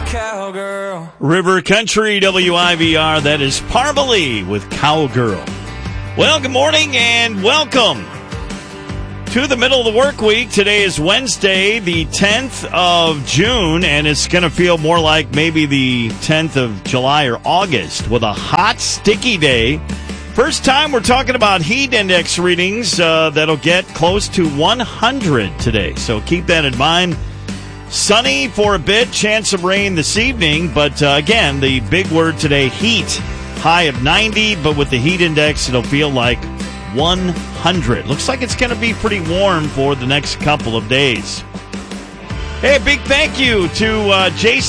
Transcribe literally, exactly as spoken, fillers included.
Cowgirl. River Country, W I V R, that is Parmalee with Cowgirl. Well, good morning and welcome to the middle of the work week. Today is Wednesday, the tenth of June, and it's going to feel more like maybe the tenth of July or August with a hot, sticky day. First time we're talking about heat index readings uh, that'll get close to one hundred today, so keep that in mind. Sunny for a bit, chance of rain this evening, but uh, again, the big word today, heat. High of ninety, but with the heat index, it'll feel like one hundred. Looks like it's going to be pretty warm for the next couple of days. Hey, a big thank you to uh, Jason.